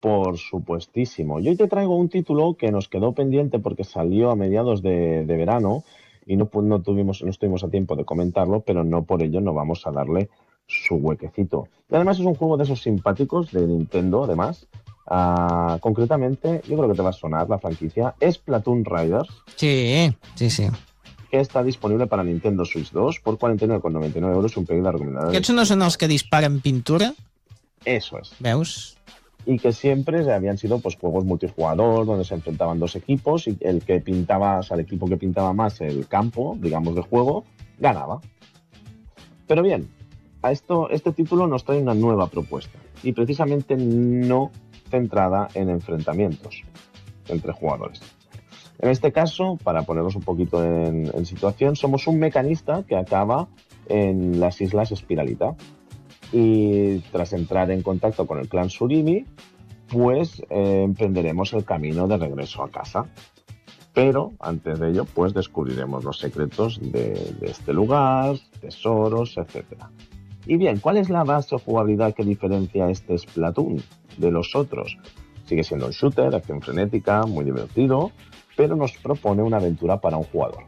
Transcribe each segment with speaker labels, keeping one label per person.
Speaker 1: Por supuestísimo. Yo hoy te traigo un título que nos quedó pendiente porque salió a mediados de verano y no estuvimos a tiempo de comentarlo, pero no por ello no vamos a darle su huequecito. Y además es un juego de esos simpáticos de Nintendo, además. Concretamente, yo creo que te va a sonar la franquicia, es Splatoon Riders,
Speaker 2: Sí, sí, sí.
Speaker 1: que está disponible para Nintendo Switch 2 por 49,99 euros, un pedido recomendado.
Speaker 2: Aquests no són els que disparen pintura?
Speaker 1: Eso es.
Speaker 2: Veus?
Speaker 1: Y que siempre habían sido pues juegos multijugador donde se enfrentaban dos equipos y el que pintaba, o sea, el equipo que pintaba más el campo, digamos, de juego, ganaba. Pero bien, este título nos trae una nueva propuesta y precisamente no centrada en enfrentamientos entre jugadores. En este caso, para ponernos un poquito en situación, somos un mecanista que acaba en las Islas Espiralita. Y tras entrar en contacto con el clan Surimi, pues emprenderemos el camino de regreso a casa. Pero antes de ello, pues descubriremos los secretos de este lugar, tesoros, etc. Y bien, ¿cuál es la base o jugabilidad que diferencia este Splatoon de los otros? Sigue siendo un shooter, acción frenética, muy divertido, pero nos propone una aventura para un jugador.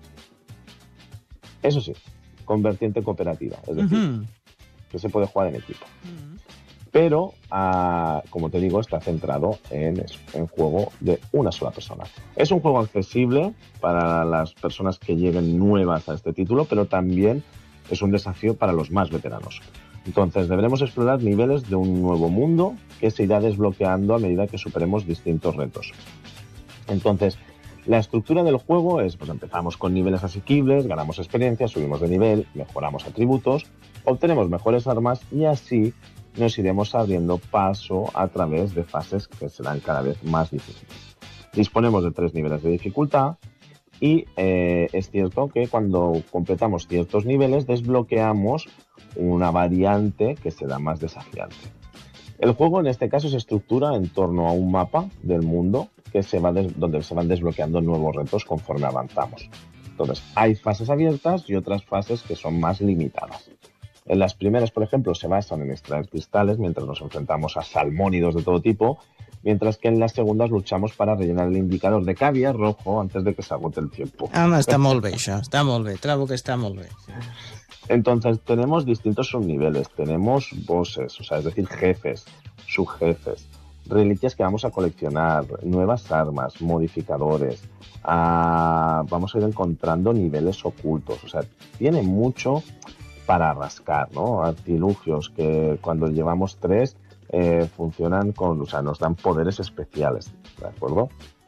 Speaker 1: Eso sí, con vertiente cooperativa, es decir, que se puede jugar en equipo. Pero, como te digo, está centrado en juego de una sola persona. Es un juego accesible para las personas que lleguen nuevas a este título, pero también es un desafío para los más veteranos. Entonces, deberemos explorar niveles de un nuevo mundo que se irá desbloqueando a medida que superemos distintos retos. Entonces, la estructura del juego es, pues empezamos con niveles asequibles, ganamos experiencia, subimos de nivel, mejoramos atributos, obtenemos mejores armas y así nos iremos abriendo paso a través de fases que serán cada vez más difíciles. Disponemos de 3 niveles de dificultad y es cierto que cuando completamos ciertos niveles desbloqueamos una variante que será más desafiante. El juego en este caso se estructura en torno a un mapa del mundo donde se van desbloqueando nuevos retos conforme avanzamos. Entonces, hay fases abiertas y otras fases que son más limitadas. En las primeras, por ejemplo, se basan en extraer cristales mientras nos enfrentamos a salmónidos de todo tipo, mientras que en las segundas luchamos para rellenar el indicador de caviar rojo antes de que se agote el tiempo.
Speaker 2: Home, està molt bé, això. Està molt bé. Trobo que està molt bé.
Speaker 1: Entonces, tenemos distintos subniveles. Tenemos bosses, o sea, es decir, jefes, subjefes, reliquias que vamos a coleccionar, nuevas armas, modificadores. Vamos a ir encontrando niveles ocultos. O sea, tiene mucho para rascar, ¿no? Artilugios que cuando llevamos 3 funcionan o sea, nos dan poderes especiales, ¿de acuerdo?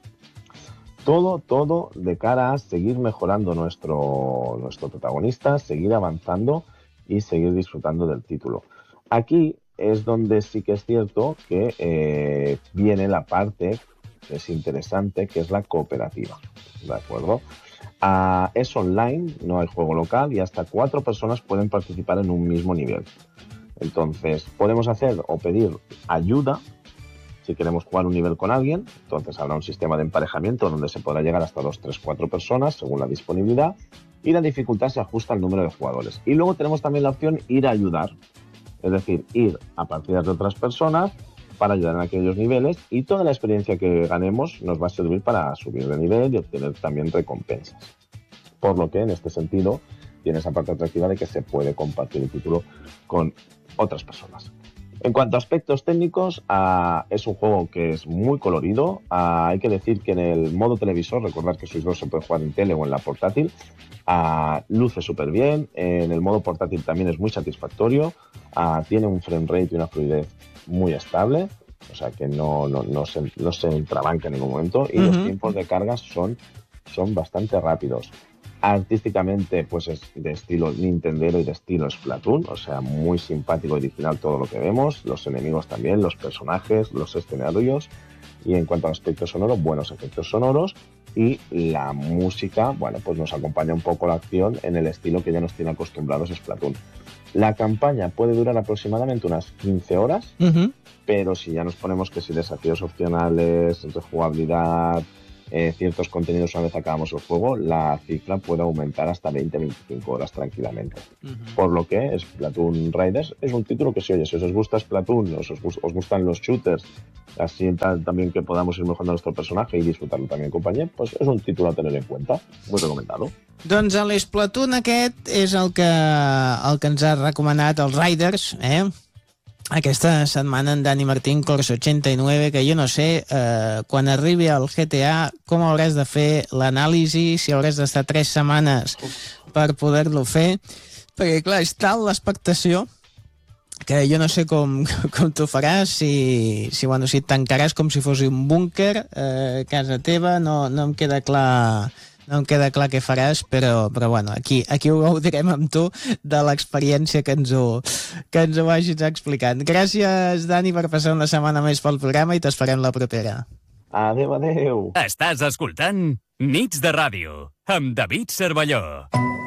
Speaker 1: Todo de cara a seguir mejorando nuestro protagonista, seguir avanzando y seguir disfrutando del título. Aquí es donde sí que es cierto que viene la parte que es interesante, que es la cooperativa, ¿de acuerdo? Es online, no hay juego local y hasta 4 personas pueden participar en un mismo nivel. Entonces, podemos hacer o pedir ayuda si queremos jugar un nivel con alguien. Entonces habrá un sistema de emparejamiento donde se podrá llegar hasta 2, 3, 4 personas según la disponibilidad y la dificultad se ajusta al número de jugadores. Y luego tenemos también la opción ir a ayudar, es decir, ir a partidas de otras personas para ayudar en aquellos niveles y toda la experiencia que ganemos nos va a servir para subir de nivel y obtener también recompensas. Por lo que en este sentido tiene esa parte atractiva de que se puede compartir el título con otras personas. En cuanto a aspectos técnicos, es un juego que es muy colorido. Hay que decir que en el modo televisor, recordad que Switch 2 se puede jugar en tele o en la portátil, luce súper bien. En el modo portátil también es muy satisfactorio. Tiene un frame rate y una fluidez muy estable, o sea que no se entrabanca en ningún momento y los tiempos de carga son bastante rápidos. Artísticamente, pues es de estilo Nintendero y de estilo Splatoon, o sea, muy simpático y original todo lo que vemos, los enemigos también, los personajes, los escenarios, y en cuanto al aspecto sonoro, buenos efectos sonoros, y la música, bueno, pues nos acompaña un poco la acción en el estilo que ya nos tiene acostumbrados Splatoon. La campaña puede durar aproximadamente unas 15 horas, pero si ya nos ponemos que si desafíos opcionales, rejugabilidad, ciertos contenidos una vez acabamos el juego, la cifra puede aumentar hasta 20-25 horas tranquilamente. Por lo que Splatoon Riders es un título que, si os gusta Splatoon, os gustan los shooters, así también que podamos ir mejorando a nuestro personaje y disfrutarlo también en compañía, pues és un títol a tener en cuenta, muy recomendado.
Speaker 2: Doncs l'Splatoon aquest és el que ens ha recomanat els Riders, aquesta setmana en Dani Martín, Corso 89, que jo no sé, quan arribi al GTA, com hauràs de fer l'anàlisi, si hauràs d'estar 3 setmanes per poder-lo fer, perquè clar, és tal l'expectació que jo no sé com t'ho faràs, si et tancaràs com si fos un búnquer a casa teva, no em queda clar. No em queda clar què faràs, però bueno, aquí ho gaudirem amb tu de l'experiència que ens ho vagis explicant. Gràcies, Dani, per passar una setmana més pel programa i t'esperem la propera.
Speaker 1: Adéu.
Speaker 3: Estàs escoltant Nits de Ràdio amb David Cervelló.